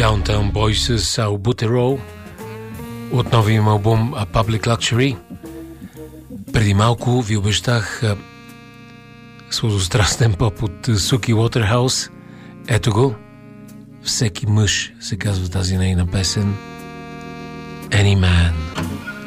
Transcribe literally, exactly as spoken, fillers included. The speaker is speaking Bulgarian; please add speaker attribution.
Speaker 1: Downtown Boys с Albuterol от новия им албум Public Luxury. Преди малко ви обещах сладострастен поп от Суки Уотерхаус. Ето го. Всеки мъж се казва тази нейна песен. Any Man.